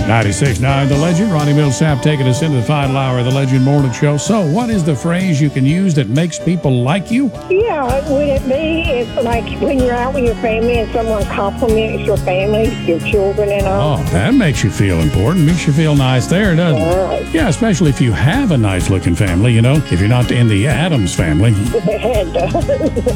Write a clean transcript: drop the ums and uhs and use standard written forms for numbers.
96.9 The Legend. Ronnie Millsap taking us into the final hour of the Legend Morning Show. So, what is the phrase you can use that makes people like you? Yeah, would it be if, like, when you're out with your family and someone compliments your family, your children and all? Oh, that makes you feel important. Makes you feel nice there, doesn't it? Yeah, especially if you have a nice-looking family, you know, if you're not in the Addams family. It does.